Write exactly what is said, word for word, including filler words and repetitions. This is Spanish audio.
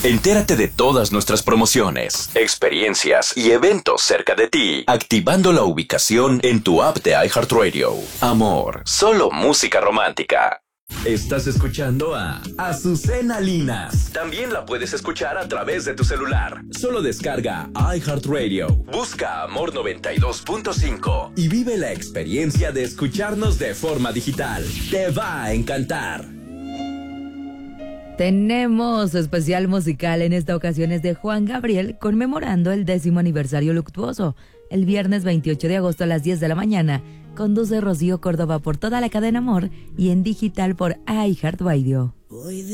Entérate de todas nuestras promociones, experiencias y eventos cerca de ti, activando la ubicación en tu app de iHeartRadio. Amor, solo música romántica. Estás escuchando a Azucena Linas. También la puedes escuchar a través de tu celular. Solo descarga iHeartRadio, busca Amor noventa y dos punto cinco y vive la experiencia de escucharnos de forma digital. Te va a encantar. Tenemos especial musical en esta ocasión es de Juan Gabriel, conmemorando el décimo aniversario luctuoso. El viernes veintiocho de agosto a las diez de la mañana, conduce Rocío Córdoba por toda la cadena Amor y en digital por iHeartRadio.